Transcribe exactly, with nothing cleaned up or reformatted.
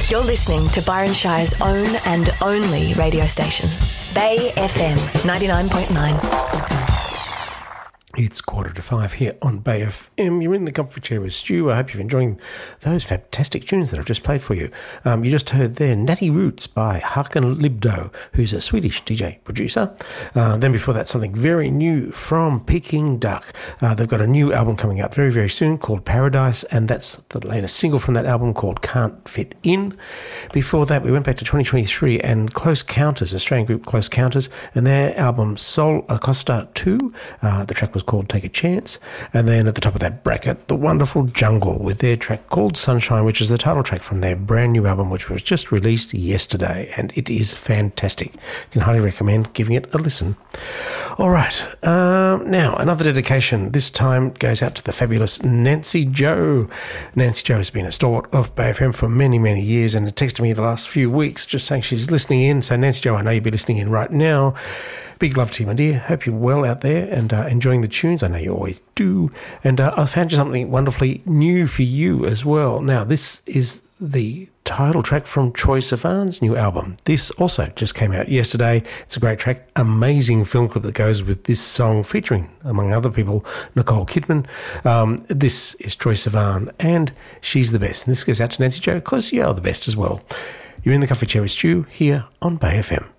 You're listening to Byron Shire's own and only radio station, Bay F M ninety-nine point nine. It's quarter to five here on Bay F M. You're in the comfy chair with Stu. I hope you're enjoying those fantastic tunes that I've just played for you. Um, you just heard there Natty Roots by Hakan Libdo, who's a Swedish D J producer. Uh, then before that, something very new from Peking Duck. Uh, they've got a new album coming out very, very soon called Paradise, and that's the latest single from that album called Can't Fit In. Before that, we went back to twenty twenty-three and Close Counters, Australian group Close Counters, and their album Sol Acosta two. Uh, the track was called Take a Chance. And then at the top of that bracket, the wonderful Jungle with their track called Sunshine, which is the title track from their brand new album, which was just released yesterday, and it is fantastic. Can highly recommend giving it a listen. All right, um, now another dedication. This time goes out to the fabulous Nancy Joe. Nancy Joe has been a stalwart of Bay F M for many, many years, and has texted me the last few weeks just saying she's listening in. So Nancy Joe, I know you'll be listening in right now. Big love to you, my dear. Hope you're well out there and uh, enjoying the tunes. I know you always do. And uh, I found something wonderfully new for you as well. Now, this is the title track from Troye Sivan's new album. This also just came out yesterday. It's a great track. Amazing film clip that goes with this song featuring, among other people, Nicole Kidman. Um, this is Troye Sivan, and she's the best. And this goes out to Nancy Joe because you're the best as well. You're in the Coffee Chair with Stu here on Bay F M.